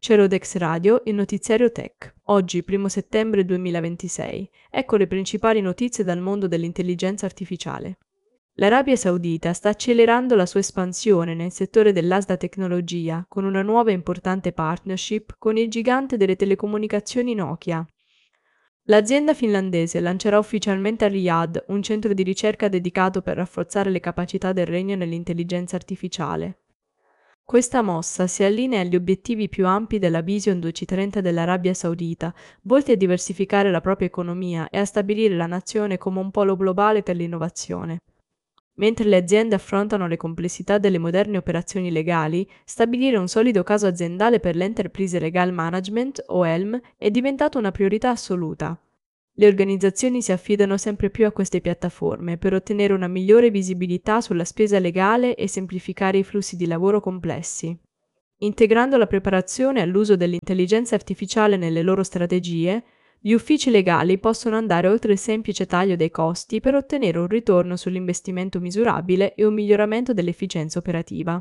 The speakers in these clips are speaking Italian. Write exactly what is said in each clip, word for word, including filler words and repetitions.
Cerodex Radio, il notiziario Tech. Oggi, primo settembre duemilaventisei. Ecco le principali notizie dal mondo dell'intelligenza artificiale. L'Arabia Saudita sta accelerando la sua espansione nel settore dell'alta tecnologia con una nuova e importante partnership con il gigante delle telecomunicazioni Nokia. L'azienda finlandese lancerà ufficialmente a Riyadh un centro di ricerca dedicato per rafforzare le capacità del regno nell'intelligenza artificiale. Questa mossa si allinea agli obiettivi più ampi della Vision duemilatrenta dell'Arabia Saudita, volti a diversificare la propria economia e a stabilire la nazione come un polo globale per l'innovazione. Mentre le aziende affrontano le complessità delle moderne operazioni legali, stabilire un solido caso aziendale per l'Enterprise Legal Management, o E L M, è diventato una priorità assoluta. Le organizzazioni si affidano sempre più a queste piattaforme per ottenere una migliore visibilità sulla spesa legale e semplificare i flussi di lavoro complessi. Integrando la preparazione all'uso dell'intelligenza artificiale nelle loro strategie, gli uffici legali possono andare oltre il semplice taglio dei costi per ottenere un ritorno sull'investimento misurabile e un miglioramento dell'efficienza operativa.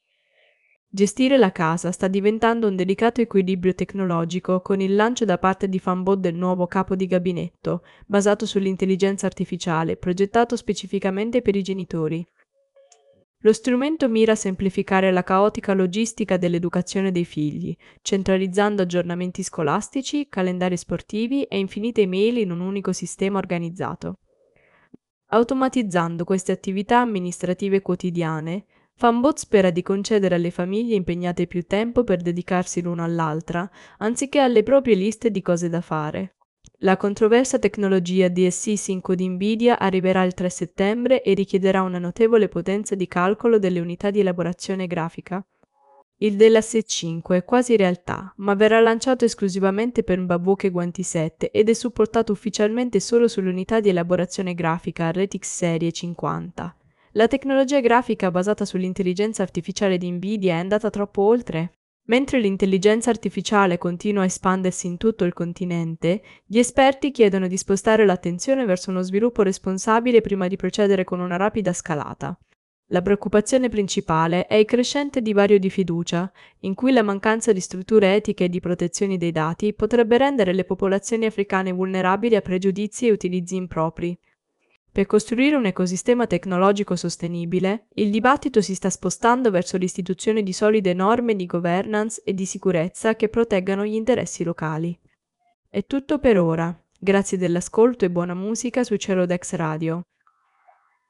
Gestire la casa sta diventando un delicato equilibrio tecnologico con il lancio da parte di Fanbot del nuovo capo di gabinetto, basato sull'intelligenza artificiale, progettato specificamente per i genitori. Lo strumento mira a semplificare la caotica logistica dell'educazione dei figli, centralizzando aggiornamenti scolastici, calendari sportivi e infinite email in un unico sistema organizzato. Automatizzando queste attività amministrative quotidiane, Fanbot spera di concedere alle famiglie impegnate più tempo per dedicarsi l'una all'altra, anziché alle proprie liste di cose da fare. La controversa tecnologia D S C cinque di Nvidia arriverà il tre settembre e richiederà una notevole potenza di calcolo delle unità di elaborazione grafica. Il D L S cinque è quasi realtà, ma verrà lanciato esclusivamente per Babuque Guanti sette ed è supportato ufficialmente solo sulle unità di elaborazione grafica R T X Serie cinquanta. La tecnologia grafica basata sull'intelligenza artificiale di Nvidia è andata troppo oltre. Mentre l'intelligenza artificiale continua a espandersi in tutto il continente, gli esperti chiedono di spostare l'attenzione verso uno sviluppo responsabile prima di procedere con una rapida scalata. La preoccupazione principale è il crescente divario di fiducia, in cui la mancanza di strutture etiche e di protezione dei dati potrebbe rendere le popolazioni africane vulnerabili a pregiudizi e utilizzi impropri. Per costruire un ecosistema tecnologico sostenibile, il dibattito si sta spostando verso l'istituzione di solide norme di governance e di sicurezza che proteggano gli interessi locali. È tutto per ora. Grazie dell'ascolto e buona musica su Cerodex Radio.